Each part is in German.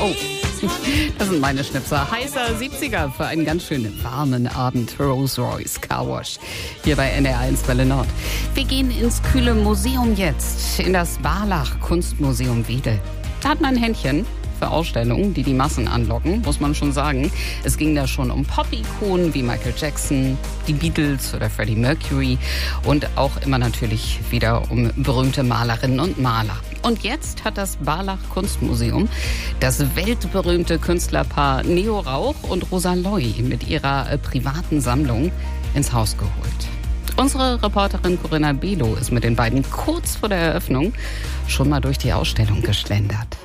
Oh, das sind meine Schnipser. Heißer 70er für einen ganz schönen warmen Abend. Rolls-Royce Car Wash hier bei NDR1 Welle Nord. Wir gehen ins kühle Museum jetzt, in das Barlach Kunstmuseum Wedel. Da hat man ein Händchen für Ausstellungen, die Massen anlocken, muss man schon sagen. Es ging da schon um Pop-Ikonen wie Michael Jackson, die Beatles oder Freddie Mercury und auch immer natürlich wieder um berühmte Malerinnen und Maler. Und jetzt hat das Barlach Kunstmuseum das weltberühmte Künstlerpaar Neo Rauch und Rosa Loy mit ihrer privaten Sammlung ins Haus geholt. Unsere Reporterin Corinna Belo ist mit den beiden kurz vor der Eröffnung schon mal durch die Ausstellung geschlendert.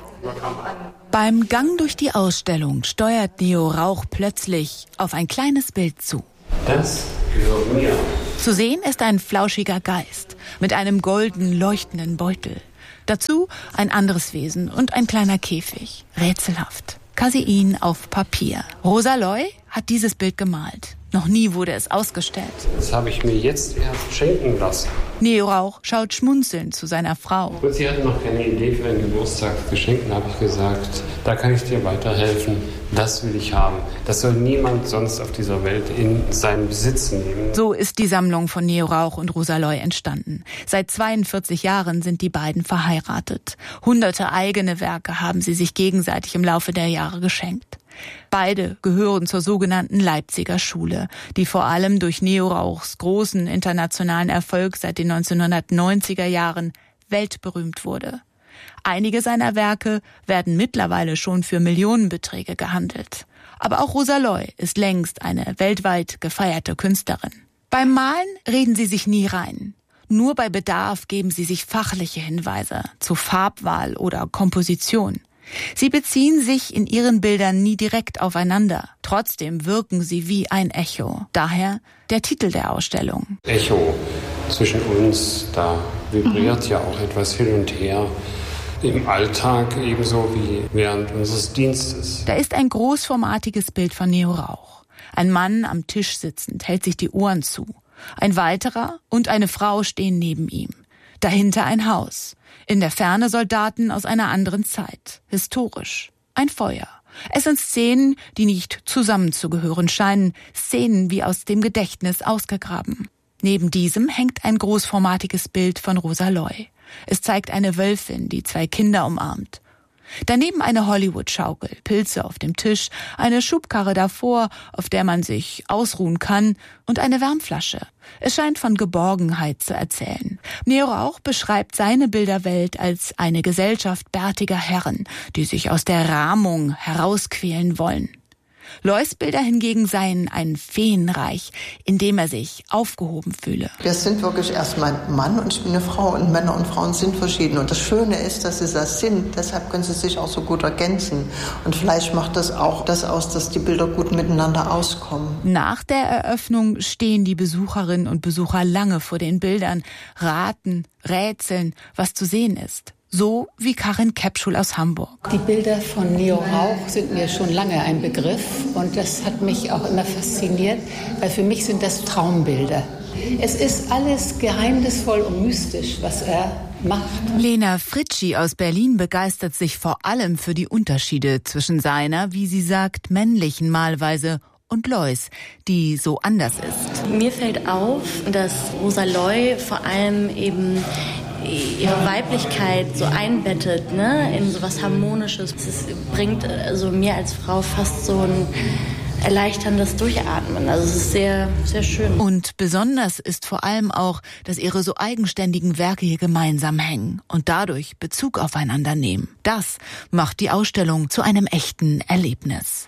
Beim Gang durch die Ausstellung steuert Neo Rauch plötzlich auf ein kleines Bild zu. Das gehört mir. Zu sehen ist ein flauschiger Geist mit einem golden leuchtenden Beutel. Dazu ein anderes Wesen und ein kleiner Käfig. Rätselhaft. Kasein auf Papier. Rosa Loy hat dieses Bild gemalt. Noch nie wurde es ausgestellt. Das habe ich mir jetzt erst schenken lassen. Neo Rauch schaut schmunzelnd zu seiner Frau. Und sie hatten noch keine Idee für ein Geburtstagsgeschenk. Da habe ich gesagt, da kann ich dir weiterhelfen. Das will ich haben. Das soll niemand sonst auf dieser Welt in seinen Besitz nehmen. So ist die Sammlung von Neo Rauch und Rosa Loy entstanden. Seit 42 Jahren sind die beiden verheiratet. Hunderte eigene Werke haben sie sich gegenseitig im Laufe der Jahre geschenkt. Beide gehören zur sogenannten Leipziger Schule, die vor allem durch Neo Rauchs großen internationalen Erfolg seit den 1990er Jahren weltberühmt wurde. Einige seiner Werke werden mittlerweile schon für Millionenbeträge gehandelt. Aber auch Rosa Loy ist längst eine weltweit gefeierte Künstlerin. Beim Malen reden sie sich nie rein. Nur bei Bedarf geben sie sich fachliche Hinweise zu Farbwahl oder Komposition. Sie beziehen sich in ihren Bildern nie direkt aufeinander. Trotzdem wirken sie wie ein Echo. Daher der Titel der Ausstellung. Echo zwischen uns, da vibriert ja auch etwas hin und her. Im Alltag ebenso wie während unseres Dienstes. Da ist ein großformatiges Bild von Neo Rauch. Ein Mann am Tisch sitzend hält sich die Ohren zu. Ein weiterer und eine Frau stehen neben ihm. Dahinter ein Haus. In der Ferne Soldaten aus einer anderen Zeit. Historisch. Ein Feuer. Es sind Szenen, die nicht zusammenzugehören scheinen. Szenen wie aus dem Gedächtnis ausgegraben. Neben diesem hängt ein großformatiges Bild von Rosa Loy. Es zeigt eine Wölfin, die zwei Kinder umarmt. Daneben eine Hollywood-Schaukel, Pilze auf dem Tisch, eine Schubkarre davor, auf der man sich ausruhen kann, und eine Wärmflasche. Es scheint von Geborgenheit zu erzählen. Neo Rauch beschreibt seine Bilderwelt als eine Gesellschaft bärtiger Herren, die sich aus der Rahmung herausquälen wollen. Loys Bilder hingegen seien ein Feenreich, in dem er sich aufgehoben fühle. Wir sind wirklich erstmal ein Mann und ich bin eine Frau und Männer und Frauen sind verschieden. Und das Schöne ist, dass sie das sind. Deshalb können sie sich auch so gut ergänzen. Und vielleicht macht das auch das aus, dass die Bilder gut miteinander auskommen. Nach der Eröffnung stehen die Besucherinnen und Besucher lange vor den Bildern, raten, rätseln, was zu sehen ist. So wie Karin Kepschul aus Hamburg. Die Bilder von Neo Rauch sind mir schon lange ein Begriff und das hat mich auch immer fasziniert, weil für mich sind das Traumbilder. Es ist alles geheimnisvoll und mystisch, was er macht. Lena Fritschi aus Berlin begeistert sich vor allem für die Unterschiede zwischen seiner, wie sie sagt, männlichen Malweise und Loys, die so anders ist. Mir fällt auf, dass Rosa Loy vor allem eben ihre Weiblichkeit so einbettet, ne, in so was Harmonisches. Es bringt also mir als Frau fast so ein erleichterndes Durchatmen. Also es ist sehr, sehr schön. Und besonders ist vor allem auch, dass ihre so eigenständigen Werke hier gemeinsam hängen und dadurch Bezug aufeinander nehmen. Das macht die Ausstellung zu einem echten Erlebnis.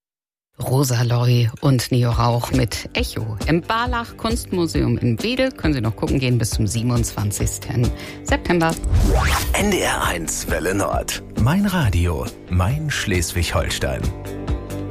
Rosa Loy und Neo Rauch mit Echo. Im Barlach Kunstmuseum in Wedel können Sie noch gucken gehen bis zum 27. September. NDR1 Welle Nord. Mein Radio, mein Schleswig-Holstein.